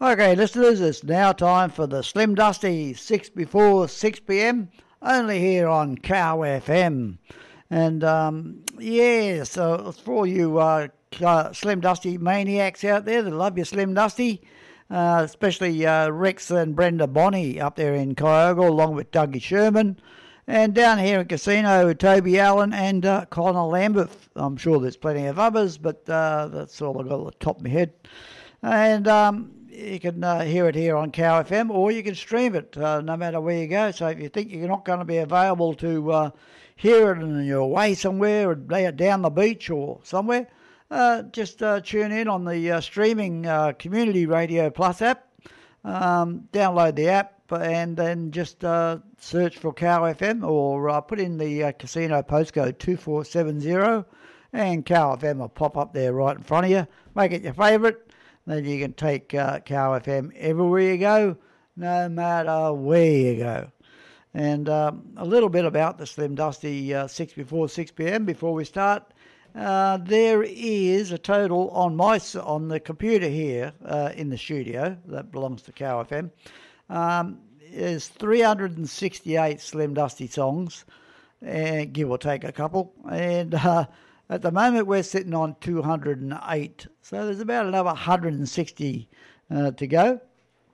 Okay, listeners, it's now time for the Slim Dusty 6 before 6 p.m. only here on Cow FM. And so for all you Slim Dusty maniacs out there that love your Slim Dusty, especially Rex and Brenda Bonney up there in Kyogo, along with Dougie Sherman. And down here in Casino, Toby Allen and Connor Lambeth. I'm sure there's plenty of others, but that's all I've got at the top of my head. And you can hear it here on Cow FM, or you can stream it no matter where you go. So if you think you're not going to be available to hear it on your way somewhere, or down the beach or somewhere, just tune in on the streaming Community Radio Plus app. Download the app and then just search for Cow FM, or put in the casino postcode 2470, and Cow FM will pop up there right in front of you. Make it your favourite. Then you can take Cow FM everywhere you go, no matter where you go. And a little bit about the Slim Dusty 6 before 6 p.m. before we start. There is a total on the computer here in the studio that belongs to Cow FM. There's 368 Slim Dusty songs, give or take a couple. And at the moment, we're sitting on 208. So there's about another 160 to go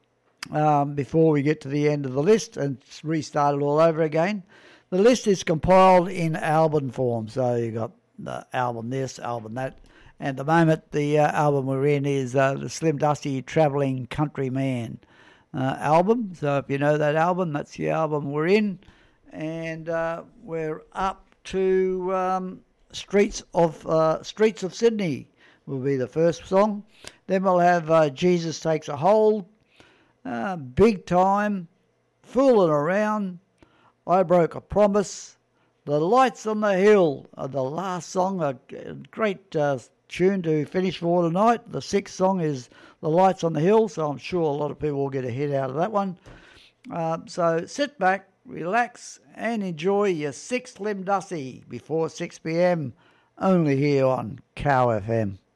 before we get to the end of the list and restart it all over again. The list is compiled in album form. So you've got the album this, album that. And at the moment, the album we're in is the Slim Dusty Travelling Country Man album. So if you know that album, that's the album we're in. And we're up to... Streets of Sydney will be the first song. Then we'll have Jesus Takes a Hold, Big Time, Fooling Around, I Broke a Promise, The Lights on the Hill, the last song, a great tune to finish for tonight. The sixth song is The Lights on the Hill, so I'm sure a lot of people will get a hit out of that one. So sit back, relax, and enjoy your 6 Slim Dusty before 6 p.m. only here on Cow FM.